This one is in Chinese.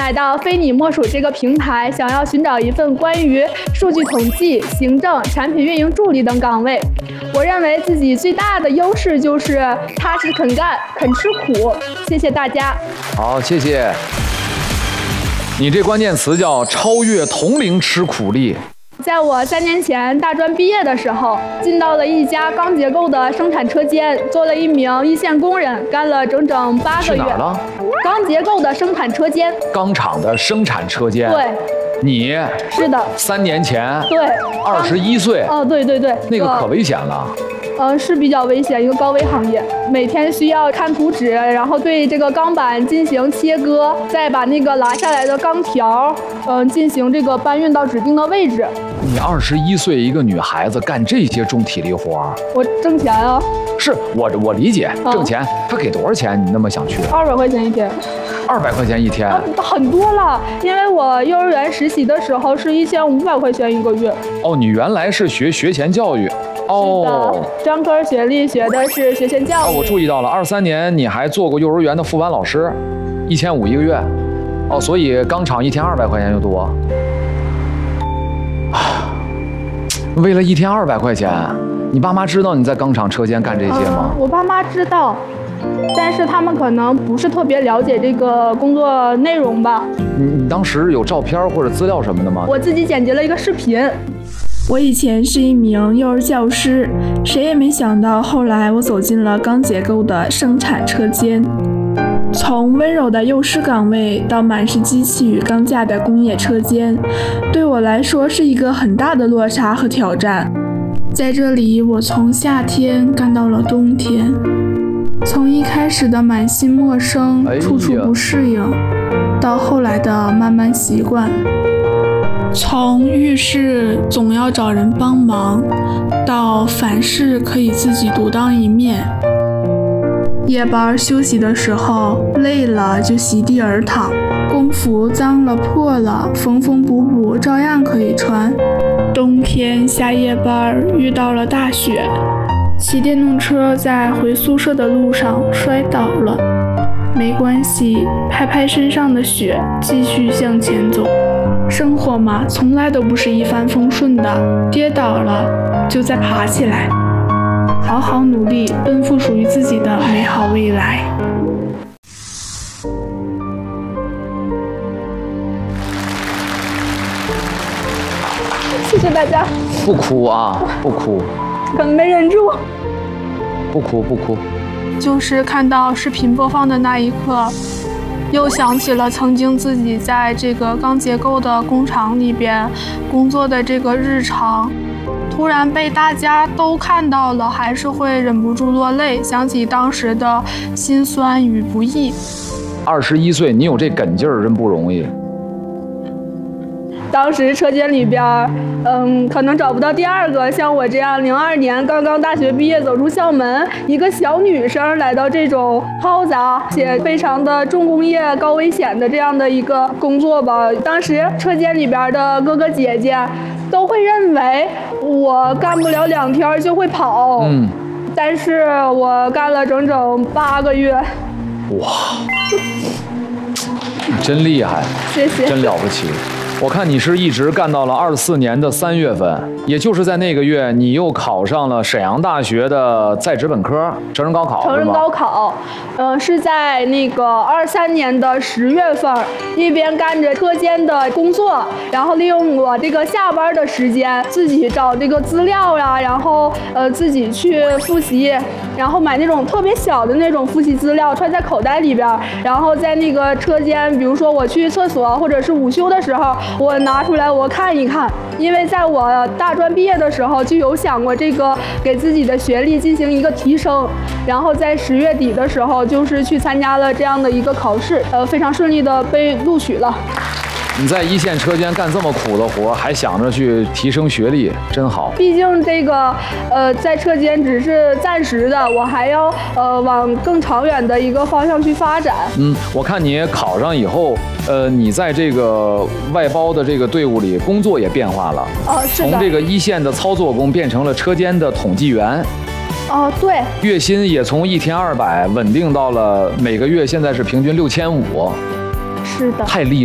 来到非你莫属这个平台，想要寻找一份关于数据统计、行政、产品运营助理等岗位。我认为自己最大的优势就是踏实肯干、肯吃苦。谢谢大家。 好，谢谢。你这关键词叫超越同龄吃苦力。 在我3年前大专毕业的时候，进到了一家钢结构的生产车间，做了一名一线工人，干了整整8个月。 去哪儿了？ 钢结构的生产车间。 钢厂的生产车间。 对。 你是的。 3年前。 对。 21岁。 哦，对对对。 那个可危险了。 是比较危险，一个高危行业，每天需要看图纸，然后对这个钢板进行切割，再把那个拉下来的钢条，进行这个搬运到指定的位置。 你21岁一个女孩子干这些重体力活， 我挣钱啊。是我理解，挣钱，他给多少钱？你那么想去 ？200块钱一天。 200块钱一天， 很多了。因为我幼儿园实习的时候是1500块钱一个月。 哦，你原来是学前教育。 哦，专科学历学的是学前教育。 我注意到了，23年你还做过幼儿园的副班老师，1500一个月。哦，所以钢厂一天200块钱就多。为了一天200块钱，你爸妈知道你在钢厂车间干这些吗？ 我爸妈知道，但是他们可能不是特别了解这个工作内容吧。 你当时有照片或者资料什么的吗？ 我自己剪辑了一个视频。 我以前是一名幼儿教师，谁也没想到后来我走进了钢结构的生产车间。从温柔的幼师岗位到满是机器与钢架的工业车间，对我来说是一个很大的落差和挑战。在这里，我从夏天干到了冬天，从一开始的满心陌生、处处不适应，到后来的慢慢习惯。从遇事总要找人帮忙，到凡事可以自己独当一面。夜班休息的时候，累了就席地而躺，工服脏了破了，缝缝补补照样可以穿。冬天下夜班遇到了大雪，骑电动车在回宿舍的路上摔倒了，没关系，拍拍身上的雪，继续向前走。生活嘛，从来都不是一帆风顺的，跌倒了就再爬起来，好好努力，奔赴属于自己的美好未来。 谢谢大家。 不哭啊，不哭。 可能没忍住。 不哭不哭。 就是看到视频播放的那一刻，又想起了曾经自己在这个钢结构的工厂里边工作的这个日常，突然被大家都看到了，还是会忍不住落泪，想起当时的辛酸与不易。 21岁，你有这梗劲儿真不容易。 当时车间里边，可能找不到第二个像我这样02年刚刚大学毕业走出校门，一个小女生来到这种嘈杂且非常的重工业高危险的这样的一个工作吧。当时车间里边的哥哥姐姐都会认为我干不了2天就会跑，但是我干了整整8个月。 哇，真厉害， 谢谢， 真了不起。我看你是一直干到了24年的3月份，也就是在那个月，你又考上了沈阳大学的在职本科成人高考。 成人高考，是在那个23年的10月份，一边干着车间的工作，然后利用我这个下班的时间，自己找这个资料呀，然后自己去复习，然后买那种特别小的那种复习资料，揣在口袋里边，然后在那个车间，比如说我去厕所或者是午休的时候，我拿出来我看一看，因为在我大专毕业的时候就有想过这个给自己的学历进行一个提升，然后在10月底的时候就是去参加了这样的一个考试，非常顺利的被录取了。 你在一线车间干这么苦的活，还想着去提升学历，真好。 毕竟这个在车间只是暂时的，我还要往更长远的一个方向去发展。 我看你考上以后，你在这个外包的这个队伍里工作也变化了。 是的。 从这个一线的操作工变成了车间的统计员。 对。 月薪也从1天200稳定到了每个月现在是平均6500。 是的。 太厉害。